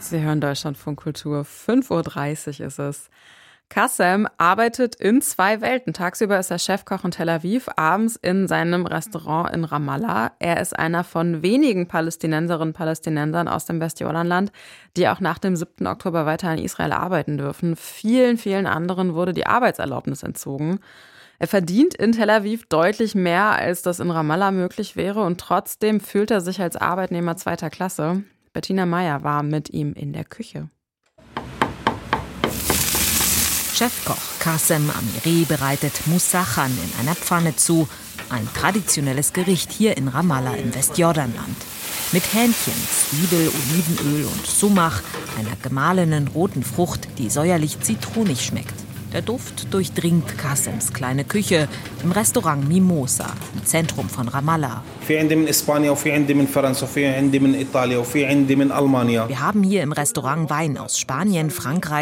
Sie hören Deutschlandfunk Kultur. 5:30 Uhr ist es. Kassem arbeitet in 2 Welten. Tagsüber ist er Chefkoch in Tel Aviv, abends in seinem Restaurant in Ramallah. Er ist einer von wenigen Palästinenserinnen und Palästinensern aus dem Westjordanland, die auch nach dem 7. Oktober weiter in Israel arbeiten dürfen. Vielen, vielen anderen wurde die Arbeitserlaubnis entzogen. Er verdient in Tel Aviv deutlich mehr, als das in Ramallah möglich wäre. Und trotzdem fühlt er sich als Arbeitnehmer 2. Klasse. Bettina Meyer war mit ihm in der Küche. Chefkoch Kassem Amiri bereitet Moussachan in einer Pfanne zu. Ein traditionelles Gericht hier in Ramallah im Westjordanland. Mit Hähnchen, Zwiebel, Olivenöl und Sumach, einer gemahlenen roten Frucht, die säuerlich zitronig schmeckt. Der Duft durchdringt Kassems kleine Küche im Restaurant Mimosa im Zentrum von Ramallah. Wir haben hier im Restaurant Wein aus Spanien, Frankreich